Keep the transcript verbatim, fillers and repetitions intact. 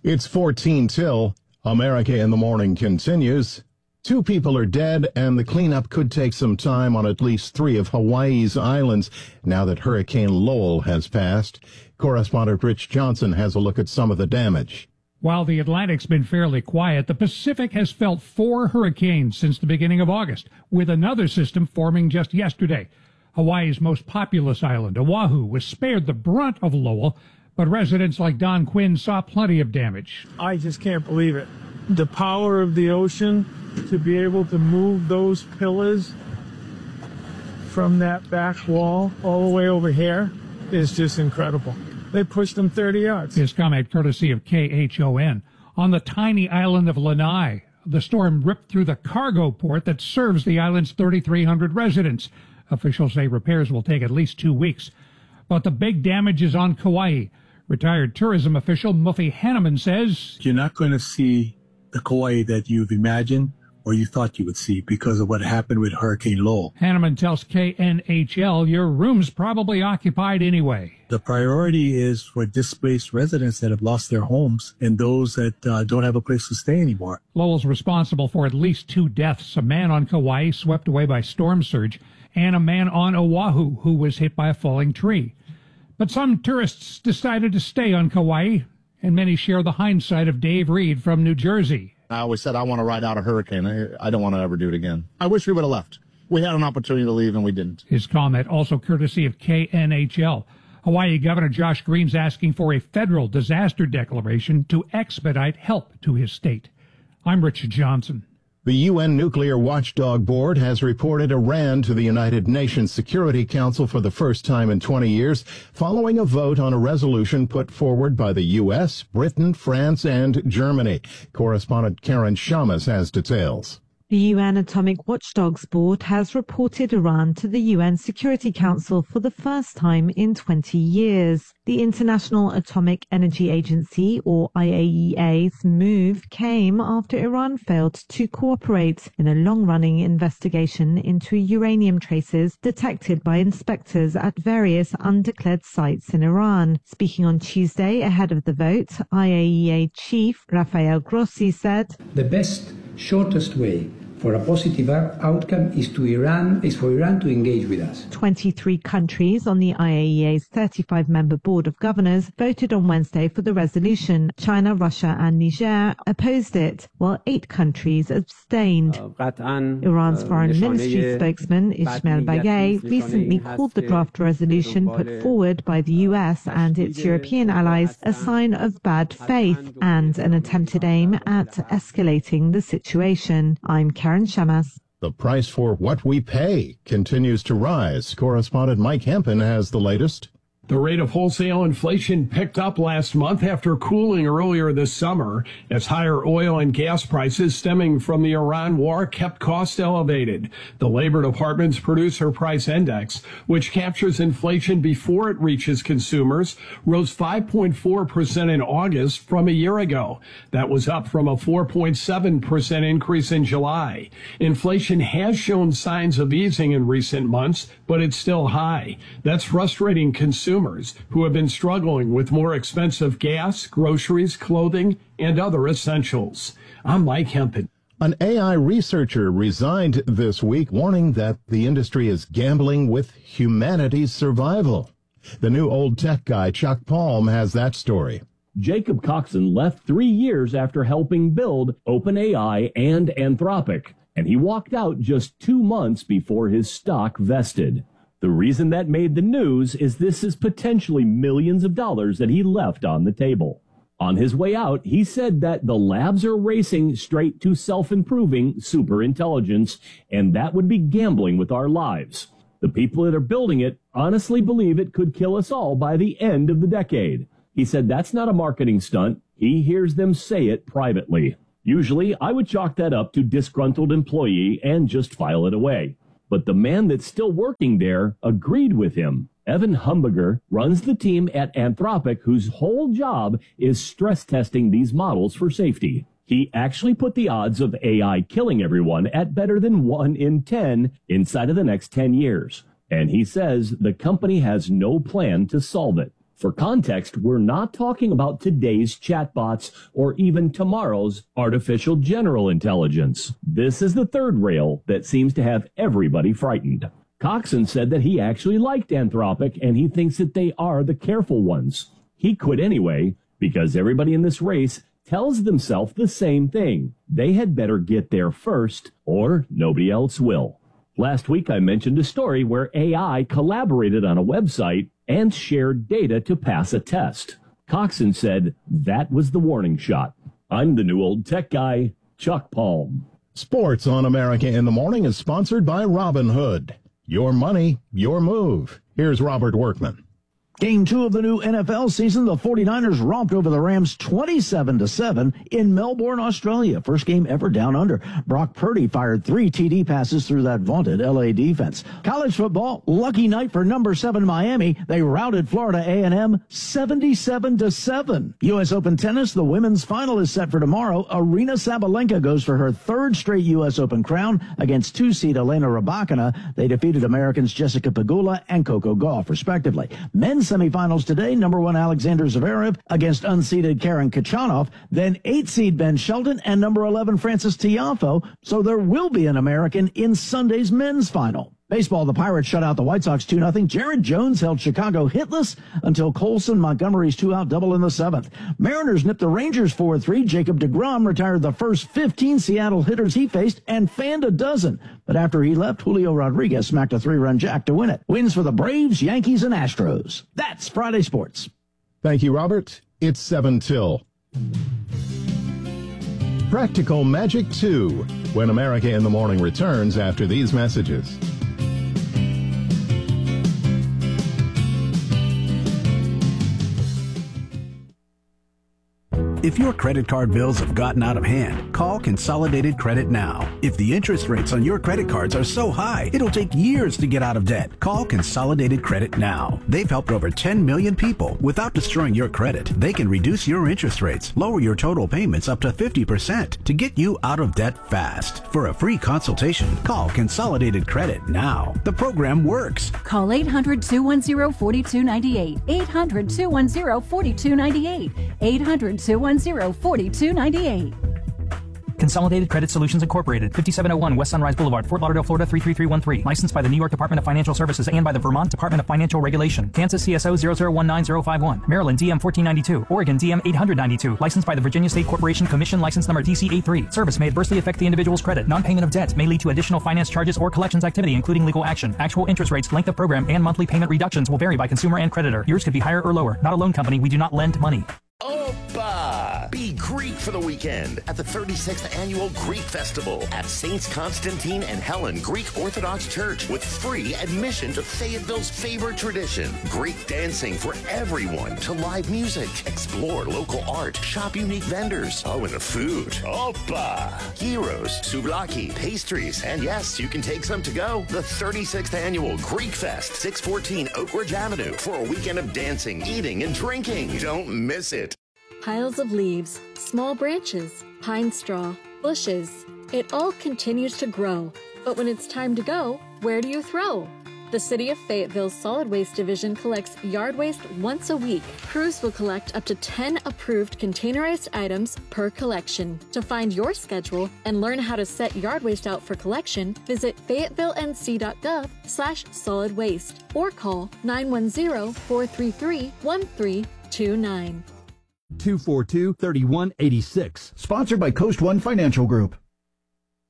It's fourteen till. America in the Morning continues. Two people are dead, and the cleanup could take some time on at least three of Hawaii's islands now that Hurricane Lowell has passed. Correspondent Rich Johnson has a look at some of the damage. While the Atlantic's been fairly quiet, the Pacific has felt four hurricanes since the beginning of August, with another system forming just yesterday. Hawaii's most populous island, Oahu, was spared the brunt of Lowell, but residents like Don Quinn saw plenty of damage. I just can't believe it. The power of the ocean to be able to move those pillars from that back wall all the way over here is just incredible. They pushed them thirty yards. His comment courtesy of K H O N. On the tiny island of Lanai, the storm ripped through the cargo port that serves the island's thirty-three hundred residents. Officials say repairs will take at least two weeks. But the big damage is on Kauai. Retired tourism official Mufi Hanneman says, "You're not going to see the Kauai that you've imagined or you thought you would see because of what happened with Hurricane Lowell." Hanneman tells K N H L, your room's probably occupied anyway. The priority is for displaced residents that have lost their homes and those that uh, don't have a place to stay anymore. Lowell's responsible for at least two deaths, a man on Kauai swept away by storm surge, and a man on Oahu who was hit by a falling tree. But some tourists decided to stay on Kauai, and many share the hindsight of Dave Reed from New Jersey. I always said I want to ride out a hurricane. I don't want to ever do it again. I wish we would have left. We had an opportunity to leave, and we didn't. His comment also courtesy of K N H L. Hawaii Governor Josh Green's asking for a federal disaster declaration to expedite help to his state. I'm Richard Johnson. The U N Nuclear Watchdog Board has reported Iran to the United Nations Security Council for the first time in twenty years, following a vote on a resolution put forward by the U S, Britain, France, and Germany. Correspondent Karen Shamas has details. The U N Atomic Watchdogs Board has reported Iran to the U N Security Council for the first time in twenty years. The International Atomic Energy Agency, or I A E A's, move came after Iran failed to cooperate in a long-running investigation into uranium traces detected by inspectors at various undeclared sites in Iran. Speaking on Tuesday ahead of the vote, I A E A Chief Rafael Grossi said, "The best, shortest way for a positive outcome is to Iran is for Iran to engage with us." twenty-three countries on the I A E A's thirty-five member board of governors voted on Wednesday for the resolution. China, Russia and Niger opposed it, while eight countries abstained. Iran's foreign ministry spokesman Ismail Bagay recently called the draft resolution put forward by the U S and its European allies a sign of bad faith and an attempted aim at escalating the situation. I'm Karen Shamas. The price for what we pay continues to rise. Correspondent Mike Hempen has the latest. The rate of wholesale inflation picked up last month after cooling earlier this summer as higher oil and gas prices stemming from the Iran war kept costs elevated. The Labor Department's Producer Price Index, which captures inflation before it reaches consumers, rose five point four percent in August from a year ago. That was up from a four point seven percent increase in July. Inflation has shown signs of easing in recent months, but it's still high. That's frustrating consumers who have been struggling with more expensive gas, groceries, clothing, and other essentials. I'm Mike Hempen. An A I researcher resigned this week, warning that the industry is gambling with humanity's survival. The new old tech guy, Chuck Palm, has that story. Jacob Coxon left three years after helping build OpenAI and Anthropic, and he walked out just two months before his stock vested. The reason that made the news is this is potentially millions of dollars that he left on the table. On his way out, he said that the labs are racing straight to self-improving superintelligence, and that would be gambling with our lives. The people that are building it honestly believe it could kill us all by the end of the decade. He said that's not a marketing stunt. He hears them say it privately. Usually, I would chalk that up to disgruntled employee and just file it away. But the man that's still working there agreed with him. Evan Humberger runs the team at Anthropic, whose whole job is stress testing these models for safety. He actually put the odds of A I killing everyone at better than one in ten inside of the next ten years. And he says the company has no plan to solve it. For context, we're not talking about today's chatbots or even tomorrow's artificial general intelligence. This is the third rail that seems to have everybody frightened. Coxon said that he actually liked Anthropic and he thinks that they are the careful ones. He quit anyway because everybody in this race tells themselves the same thing. They had better get there first or nobody else will. Last week I mentioned a story where A I collaborated on a website and shared data to pass a test. Coxon said that was the warning shot. I'm the new old tech guy, Chuck Palm. Sports on America in the Morning is sponsored by Robinhood. Your money, your move. Here's Robert Workman. Game two of the new N F L season, the 49ers romped over the Rams twenty-seven to seven in Melbourne, Australia. First game ever down under. Brock Purdy fired three T D passes through that vaunted L A defense. College football, lucky night for number seven Miami. They routed Florida A and M seventy-seven to seven. U S Open tennis, the women's final is set for tomorrow. Aryna Sabalenka goes for her third straight U S Open crown against two-seed Elena Rybakina. They defeated Americans Jessica Pegula and Coco Gauff, respectively. Men's semifinals today, number one Alexander Zverev against unseeded Karen Khachanov, then eight seed Ben Shelton and number eleven Francis Tiafoe, so there will be an American in Sunday's men's final. Baseball, the Pirates shut out the White Sox two nothing. Jared Jones held Chicago hitless until Colson Montgomery's two-out double in the seventh. Mariners nipped the Rangers four three. Jacob deGrom retired the first fifteen Seattle hitters he faced and fanned a dozen. But after he left, Julio Rodriguez smacked a three-run jack to win it. Wins for the Braves, Yankees, and Astros. That's Friday Sports. Thank you, Robert. It's seven till. Practical Magic two, when America in the Morning returns after these messages. If your credit card bills have gotten out of hand, call Consolidated Credit now. If the interest rates on your credit cards are so high, it'll take years to get out of debt. Call Consolidated Credit now. They've helped over ten million people without destroying your credit. They can reduce your interest rates, lower your total payments up to fifty percent to get you out of debt fast. For a free consultation, call Consolidated Credit now. The program works. Call eight hundred, two one zero, four two nine eight. eight hundred, two one zero, four two nine eight. eight hundred, two one zero, four two nine eight. Consolidated Credit Solutions Incorporated, fifty-seven oh one West Sunrise Boulevard, Fort Lauderdale, Florida three three three one three. Licensed by the New York Department of Financial Services and by the Vermont Department of Financial Regulation. Kansas C S O zero zero one nine zero five one. Maryland D M fourteen ninety-two. Oregon D M eight hundred ninety-two. Licensed by the Virginia State Corporation Commission, license number D C eighty-three. Service may adversely affect the individual's credit. Non-payment of debt may lead to additional finance charges or collections activity, including legal action. Actual interest rates, length of program, and monthly payment reductions will vary by consumer and creditor. Yours could be higher or lower. Not a loan company. We do not lend money. Opa! Be Greek for the weekend at the thirty-sixth Annual Greek Festival at Saints Constantine and Helen Greek Orthodox Church with free admission to Fayetteville's favorite tradition, Greek dancing for everyone, to live music, explore local art, shop unique vendors, oh, and the food. Opa! Gyros, souvlaki, pastries, and yes, you can take some to go. The thirty-sixth Annual Greek Fest, six fourteen Oak Ridge Avenue, for a weekend of dancing, eating, and drinking. Don't miss it. Piles of leaves, small branches, pine straw, bushes. It all continues to grow. But when it's time to go, where do you throw? The City of Fayetteville's Solid Waste Division collects yard waste once a week. Crews will collect up to ten approved containerized items per collection. To find your schedule and learn how to set yard waste out for collection, visit fayettevillenc.gov slash solid waste or call nine one zero, four three three, one three two nine. two four two, three one eight six. Sponsored by Coast One Financial Group.